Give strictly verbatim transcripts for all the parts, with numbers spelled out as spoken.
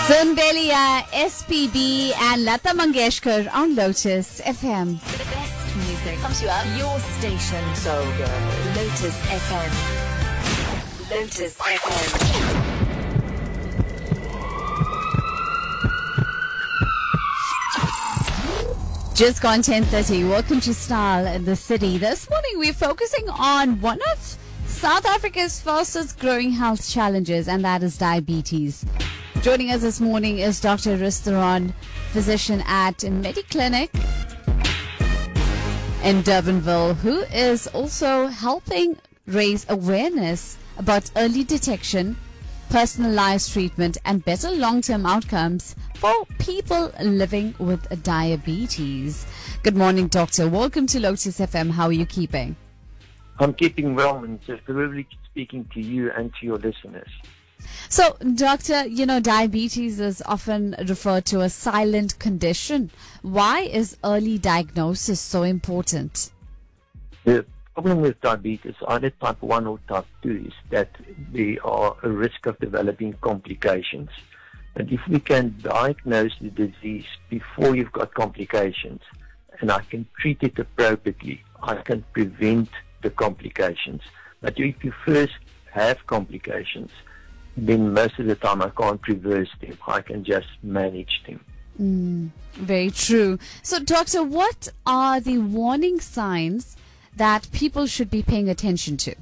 Sunbelia, S P B and Lata Mangeshkar on Lotus F M. The best music comes to you. Your station. So good. Lotus F M. Lotus F M. Just gone ten thirty. Welcome to Style in the City. This morning we're focusing on one of South Africa's fastest growing health challenges, and that is diabetes. Joining us this morning is Doctor Risteron, physician at Mediclinic in Durbanville, who is also helping raise awareness about early detection, personalized treatment, and better long-term outcomes for people living with diabetes. Good morning, Doctor. Welcome to Lotus F M. How are you keeping? I'm keeping well, and it's a privilege speaking to you and to your listeners. So, Doctor, you know, diabetes is often referred to as silent condition. Why is early diagnosis so important? The problem with diabetes, either type one or type two, is that there are a risk of developing complications. And if we can diagnose the disease before you've got complications, and I can treat it appropriately, I can prevent the complications. But if you first have complications, then most of the time I can't reverse them. I can just manage them. Mm, very true. So, Doctor, what are the warning signs that people should be paying attention to?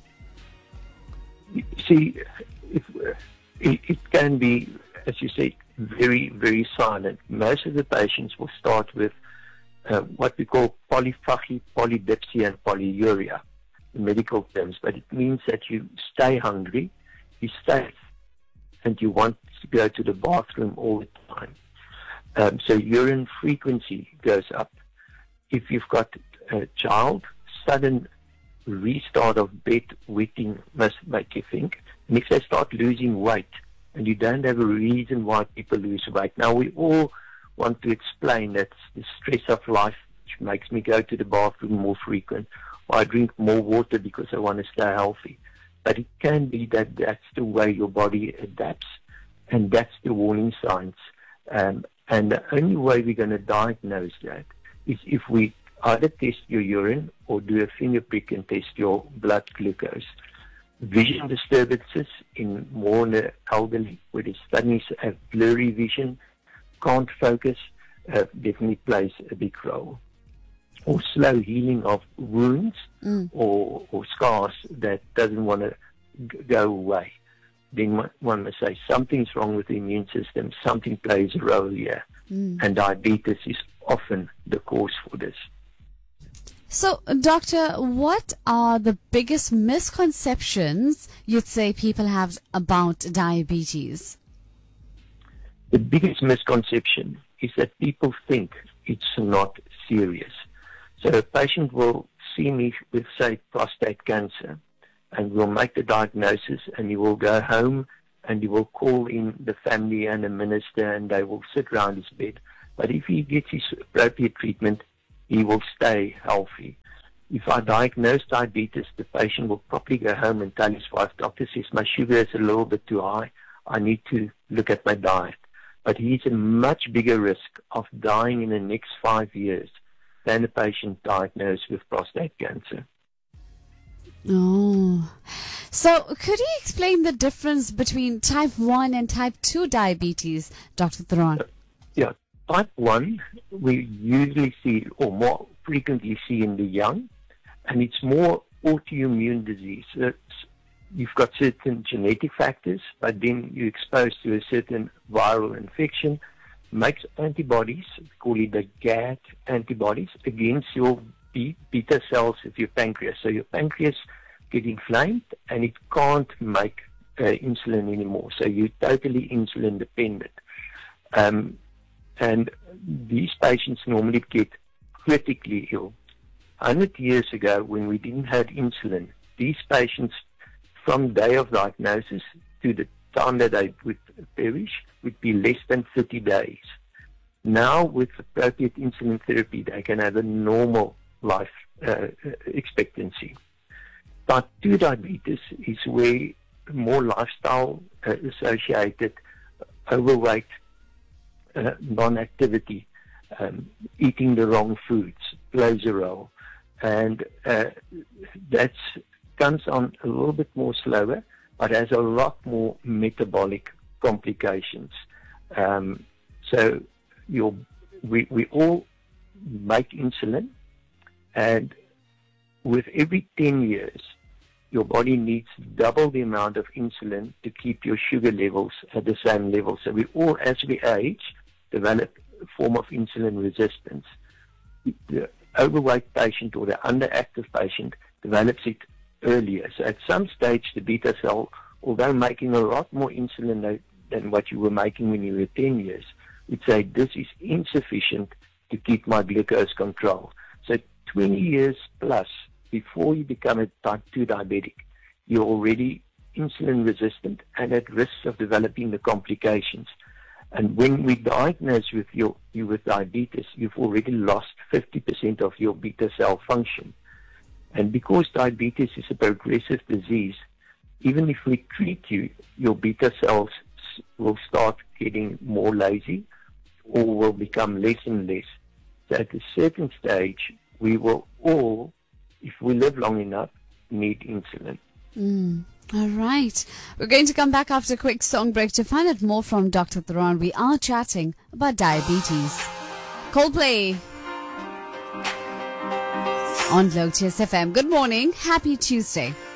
You see, if, it, it can be, as you say, very, very silent. Most of the patients will start with uh, what we call polyphagy, polydipsia, and polyuria in medical terms, but it means that you stay hungry, you stay, and you want to go to the bathroom all the time. Um, so urine frequency goes up. If you've got a child, sudden restart of bedwetting must make you think. And if they start losing weight, and you don't have a reason why people lose weight. Now, we all want to explain that the stress of life which makes me go to the bathroom more frequent, or I drink more water because I want to stay healthy. But it can be that that's the way your body adapts, and that's the warning signs. Um, and the only way we're going to diagnose that is if we either test your urine or do a finger prick and test your blood glucose. Vision disturbances in more in the elderly, where the studies have blurry vision, can't focus, uh, definitely plays a big role. Or slow healing of wounds mm. or, or scars that doesn't want to g- go away. Then one must say something's wrong with the immune system, something plays a role here. Mm. And diabetes is often the cause for this. So, Doctor, what are the biggest misconceptions you'd say people have about diabetes? The biggest misconception is that people think it's not serious. So a patient will see me with, say, prostate cancer, and we'll make the diagnosis, and he will go home and he will call in the family and the minister, and they will sit around his bed. But if he gets his appropriate treatment, he will stay healthy. If I diagnose diabetes, the patient will probably go home and tell his wife, doctor says my sugar is a little bit too high, I need to look at my diet. But he's a much bigger risk of dying in the next five years than a patient diagnosed with prostate cancer. Oh. So could you explain the difference between type one and type two diabetes, Doctor Theron? Yeah, type one we usually see, or more frequently see in the young, and it's more autoimmune disease. It's, you've got certain genetic factors, but then you're exposed to a certain viral infection, makes antibodies, we call it the G A T antibodies, against your beta cells of your pancreas. So your pancreas get inflamed and it can't make uh, insulin anymore. So you're totally insulin dependent. Um, and these patients normally get critically ill. one hundred years ago, when we didn't have insulin, these patients, from day of diagnosis to the time that they would perish, would be less than thirty days. Now, with appropriate insulin therapy, they can have a normal life uh, expectancy. Type two diabetes is where more lifestyle uh, associated overweight, uh, non-activity, um, eating the wrong foods plays a role. And uh, that comes on a little bit more slower, but has a lot more metabolic complications. Um, so your, we, we all make insulin, and with every ten years, your body needs double the amount of insulin to keep your sugar levels at the same level. So we all, as we age, develop a form of insulin resistance. The overweight patient or the underactive patient develops it earlier. So at some stage, the beta cell, although making a lot more insulin than what you were making when you were ten years, would say this is insufficient to keep my glucose control. So twenty years plus before you become a type two diabetic, you're already insulin resistant and at risk of developing the complications. And when we diagnose with your, you with diabetes, you've already lost fifty percent of your beta cell function. And because diabetes is a progressive disease, even if we treat you, your beta cells will start getting more lazy or will become less and less. So at a certain stage, we will all, if we live long enough, need insulin. Mm. All right. We're going to come back after a quick song break to find out more from Doctor Theron. We are chatting about diabetes. Coldplay on Lotus F M. Good morning. Happy Tuesday.